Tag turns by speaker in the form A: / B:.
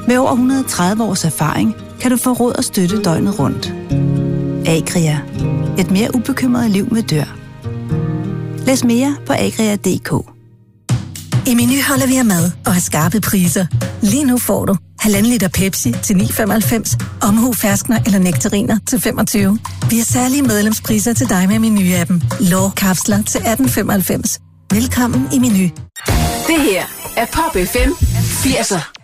A: Med over 130 års erfaring kan du få råd og støtte døgnet rundt. Agria. Et mere ubekymret liv med dyr. Læs mere på agria.dk.
B: I Meny holder vi af mad og har skarpe priser. Lige nu får du 1,5 liter Pepsi til 9,95, omhu ferskner eller nektariner til 25. Vi har særlige medlemspriser til dig med Meny-appen. Lårkapsler til 18,95. Velkommen i Meny.
C: Det her er Pop FM 80'er.